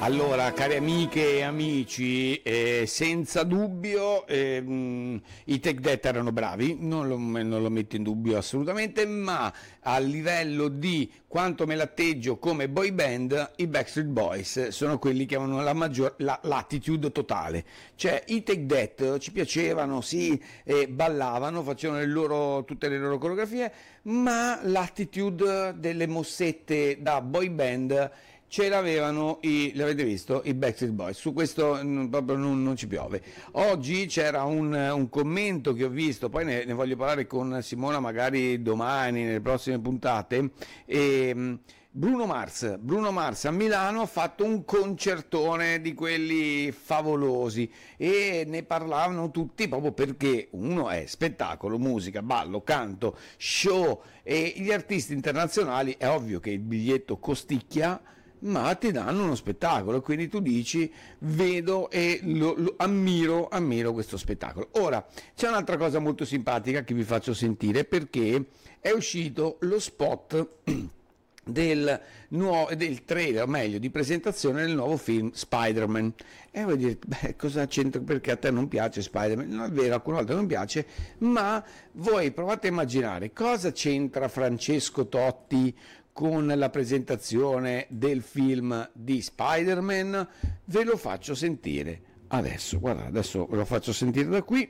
Allora, cari amiche e amici, senza dubbio i Take That erano bravi, non lo metto in dubbio assolutamente, ma a livello di quanto me l'atteggio come boy band, i Backstreet Boys sono quelli che avevano l'attitude totale. Cioè, i Take That ci piacevano, sì, ballavano, facevano tutte le loro coreografie, ma l'attitude delle mossette da boy band ce l'avevano l'avete visto, i Backstreet Boys. Su questo proprio non ci piove. Oggi c'era un commento che ho visto, poi ne voglio parlare con Simona magari domani, nelle prossime puntate. Bruno Mars a Milano ha fatto un concertone di quelli favolosi e ne parlavano tutti proprio perché uno è spettacolo, musica, ballo, canto, show, e gli artisti internazionali è ovvio che il biglietto costicchia, ma ti danno uno spettacolo, quindi tu dici vedo e ammiro questo spettacolo. Ora c'è un'altra cosa molto simpatica che vi faccio sentire, perché è uscito lo spot del trailer, o meglio di presentazione del nuovo film Spider-Man, e vuoi dire, cosa c'entra, perché a te non piace Spider-Man? Non è vero, alcune volte non piace, ma voi provate a immaginare cosa c'entra Francesco Totti con la presentazione del film di Spider-Man. Ve lo faccio sentire adesso, guarda, adesso ve lo faccio sentire da qui.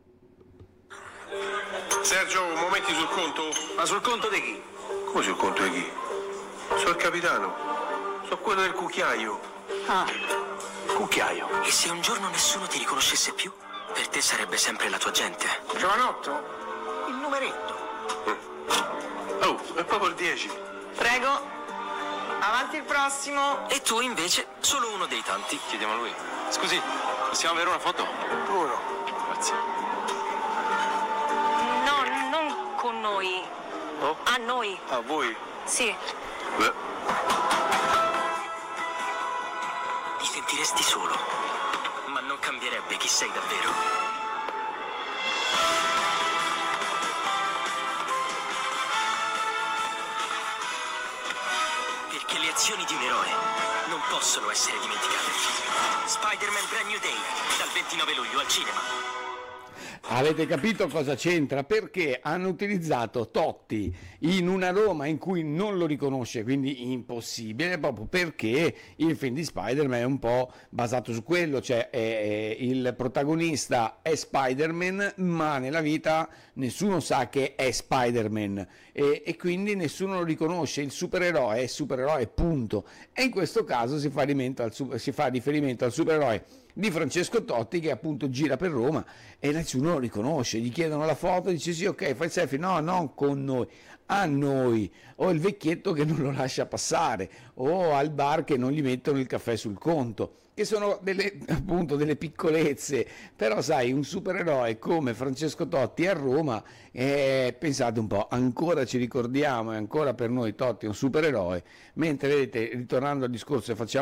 Sergio, momenti sul conto? Ma sul conto di chi? Come sul conto di chi? Sono il capitano, sono quello del cucchiaio. Ah, cucchiaio. E se un giorno nessuno ti riconoscesse più, per te sarebbe sempre la tua gente. Giovanotto, il numeretto. Oh, è proprio il 10. Prego, avanti il prossimo. E tu invece solo uno dei tanti. Chiediamo a lui. Scusi, possiamo avere una foto? Uno. Grazie. No, non con noi. Oh? A noi. A voi? Sì. Beh. Ti sentiresti solo, ma non cambierebbe chi sei davvero. Perché le azioni di un eroe non possono essere dimenticate. Spider-Man Brand New Day, dal 29 luglio al cinema. Avete capito cosa c'entra? Perché hanno utilizzato Totti in una Roma in cui non lo riconosce, quindi impossibile, proprio perché il film di Spider-Man è un po' basato su quello, cioè il protagonista è Spider-Man, ma nella vita nessuno sa che è Spider-Man e quindi nessuno lo riconosce, il supereroe è supereroe, punto. E in questo caso si fa riferimento al supereroe di Francesco Totti, che appunto gira per Roma e nessuno lo riconosce, gli chiedono la foto, dice sì, ok, fai il selfie, no, non con noi, a noi, o il vecchietto che non lo lascia passare, o al bar che non gli mettono il caffè sul conto, che sono appunto delle piccolezze, però sai, un supereroe come Francesco Totti a Roma, pensate un po', ancora ci ricordiamo, e ancora per noi Totti è un supereroe, mentre vedete, ritornando al discorso che facciamo